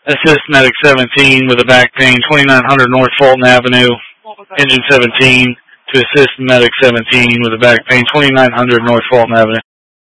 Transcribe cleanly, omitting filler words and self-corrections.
Assist Medic 17 with a back pain, 2900 North Fulton Avenue. Engine 17 to assist Medic 17 with a back pain, 2900 North Fulton Avenue.